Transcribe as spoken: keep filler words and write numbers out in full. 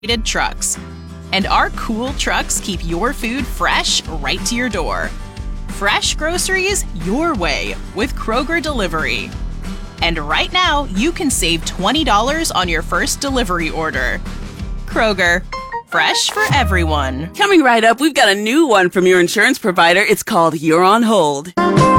trucks. And our cool trucks keep your food fresh right to your door. Fresh groceries your way with Kroger Delivery. And right now, you can save twenty dollars on your first delivery order. Kroger, fresh for everyone. Coming right up, we've got a new one from your insurance provider. It's called You're on Hold.